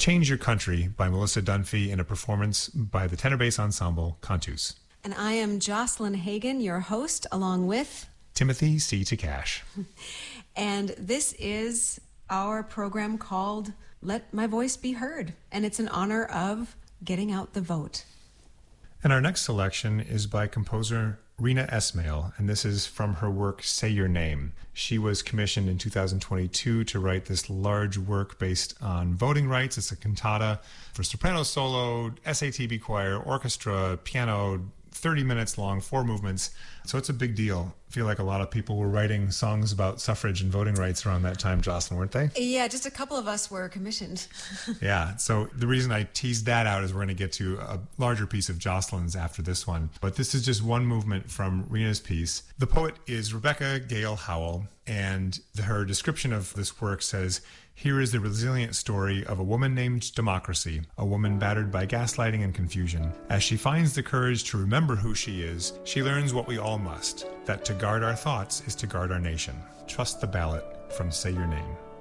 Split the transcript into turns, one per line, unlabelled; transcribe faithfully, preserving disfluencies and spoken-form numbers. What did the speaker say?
Change Your Country by Melissa Dunphy in a performance by the tenor bass ensemble Cantus.
And I am Jocelyn Hagan, your host, along with
Timothy C. Takash.
And this is our program called Let My Voice Be Heard, and it's in honor of getting out the vote.
And our next selection is by composer Rena Esmail, and this is from her work Say Your Name. She was commissioned in two thousand twenty-two to write this large work based on voting rights. It's a cantata for soprano solo, S A T B choir, orchestra, piano, thirty minutes long, four movements. So it's a big deal. I feel like a lot of people were writing songs about suffrage and voting rights around that time, Jocelyn, weren't they?
Yeah, just a couple of us were commissioned.
Yeah, so the reason I teased that out is we're going to get to a larger piece of Jocelyn's after this one. But this is just one movement from Rena's piece. The poet is Rebecca Gale Howell, and her description of this work says, "Here is the resilient story of a woman named Democracy, a woman battered by gaslighting and confusion. As she finds the courage to remember who she is, she learns what we all must, that to guard our thoughts is to guard our nation. Trust the ballot," from Say Your Name.